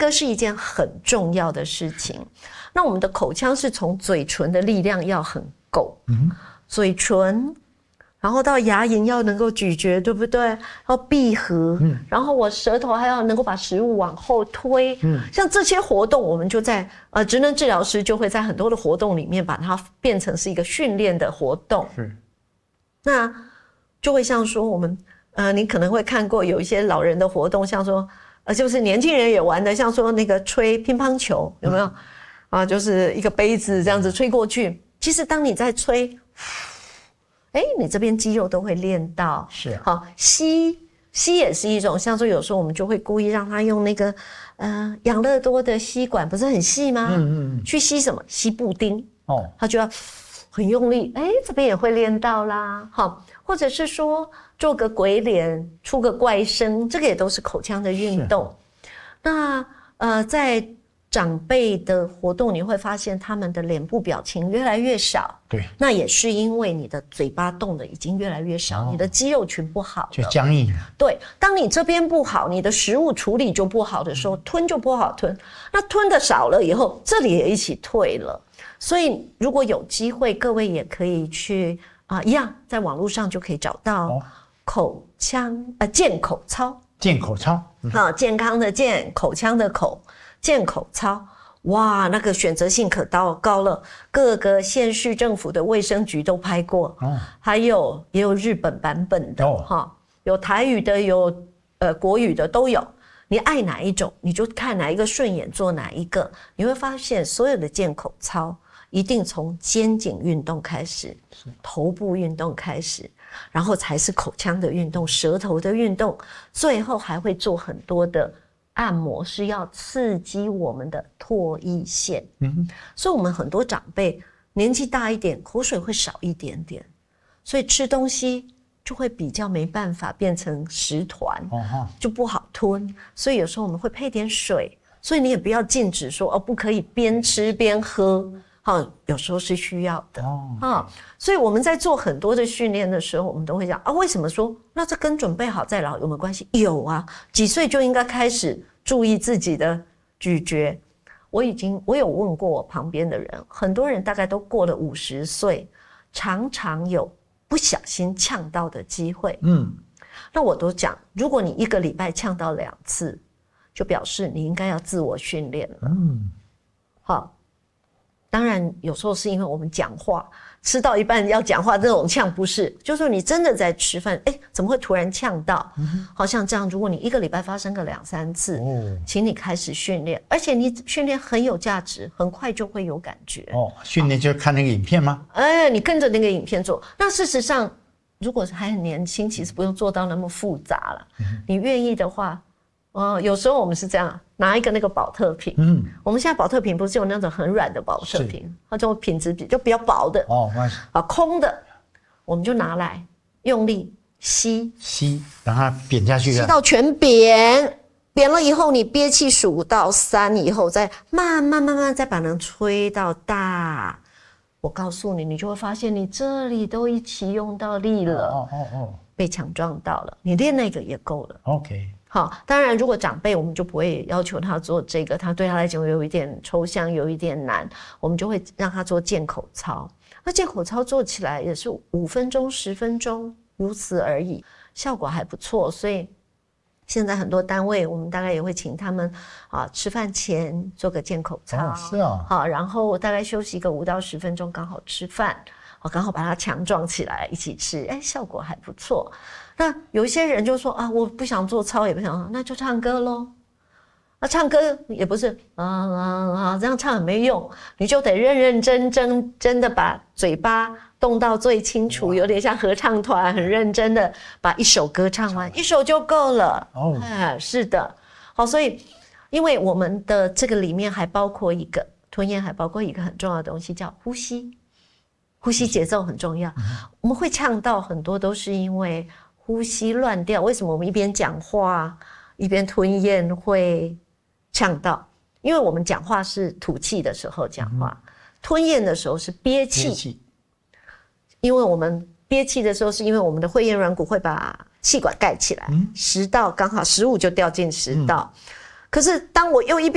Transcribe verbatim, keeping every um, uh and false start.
这是一件很重要的事情。那我们的口腔是从嘴唇的力量要很够，嗯，嘴唇，然后到牙龈要能够咀嚼，对不对？要闭合，嗯，然后我舌头还要能够把食物往后推，嗯，像这些活动，我们就在呃，职能治疗师就会在很多的活动里面把它变成是一个训练的活动，是，那就会像说我们呃，你可能会看过有一些老人的活动，像说呃，就是年轻人也玩的，像说那个吹乒乓球，有没有？嗯啊，就是一个杯子这样子吹过去。其实当你在吹，哎，你这边肌肉都会练到。 是。 好，吸吸也是一种，像说有时候我们就会故意让他用那个呃养乐多的吸管，不是很细吗？嗯嗯嗯。去吸什么？吸布丁。哦。他就要很用力，哎，这边也会练到啦。好，或者是说做个鬼脸，出个怪声，这个也都是口腔的运动。那呃，在长辈的活动，你会发现他们的脸部表情越来越少。 对， 那也是因为你的嘴巴动的已经越来越少，哦、你的肌肉群不好了， 就僵硬了。 对，当你这边不好，你的食物处理就不好的时候，嗯、吞就不好吞。那吞的少了以后，这里也一起退了。所以如果有机会，各位也可以去啊、呃，一样在网络上就可以找到口腔呃健口操。 健口操， 嗯、啊，健康的健，口腔的口。健口操，哇，那个选择性可高高了，各个县市政府的卫生局都拍过，哦、还有也有日本版本的，哦哦、有台语的，有呃国语的都有。你爱哪一种，你就看哪一个顺眼做哪一个。你会发现，所有的健口操一定从肩颈运动开始，头部运动开始，然后才是口腔的运动、舌头的运动，最后还会做很多的。按摩是要刺激我们的唾液腺，嗯，所以我们很多长辈年纪大一点，口水会少一点点，所以吃东西就会比较没办法变成食团，哦，就不好吞。所以有时候我们会配点水，所以你也不要禁止说哦，不可以边吃边喝，哈，有时候是需要的，哦，啊，所以我们在做很多的训练的时候，我们都会讲啊，为什么说那这跟准备好再老有没有关系？有啊，几岁就应该开始。注意自己的咀嚼，我已经我有问过我旁边的人，很多人大概都过了五十岁，常常有不小心呛到的机会。嗯，那我都讲，如果你一个礼拜呛到两次，就表示你应该要自我训练了。嗯，好，当然有时候是因为我们讲话吃到一半要讲话，这种呛不是，就是说你真的在吃饭，哎，怎么会突然呛到？嗯、好像这样，如果你一个礼拜发生个两三次，哦、请你开始训练，而且你训练很有价值，很快就会有感觉。 哦，训练就看那个影片吗？ 哎，你跟着那个影片做。那事实上，如果还很年轻，其实不用做到那么复杂了。嗯、你愿意的话。哦，有时候我们是这样，拿一个那个保特瓶，嗯，我们现在保特瓶不是有那种很软的保特瓶，它就品质比就比较薄的，哦，啊，空的，我们就拿来用力吸， 吸，让它扁下去， 吸到全扁，扁了以后，你憋气数到三以后，再慢慢慢慢再把人吹到大。我告诉你，你就会发现你这里都一起用到力了，哦哦哦，被强壮到了，你练那个也够了 ，OK。 好，当然，如果长辈，我们就不会要求他做这个，他对他来讲有一点抽象，有一点难，我们就会让他做健口操。那健口操做起来也是五分钟、十分钟，如此而已，效果还不错。所以现在很多单位，我们大概也会请他们啊，吃饭前做个健口操， 哦、是啊， 好，然后大概休息个五到十分钟，刚好吃饭。我刚好把它强壮起来一起吃，哎，效果还不错。那有一些人就说啊，我不想做操，也不想，那就唱歌咯。那唱歌也不是啊啊啊，这样唱很没用，你就得认认真真真的把嘴巴动到最清楚，有点像合唱团，很认真的把一首歌唱完，一首就够了。哦，哎，是的，好，所以因为我们的这个里面还包括一个吞咽，还包括一个很重要的东西叫呼吸。呼吸节奏很重要，嗯、我们会呛到很多都是因为呼吸乱掉。为什么我们一边讲话一边吞咽会呛到？因为我们讲话是吐气的时候讲话，嗯、吞咽的时候是憋气。憋气。因为我们憋气的时候，是因为我们的会咽软骨会把气管盖起来，嗯、食道刚好食物就掉进食道。嗯、可是当我又一边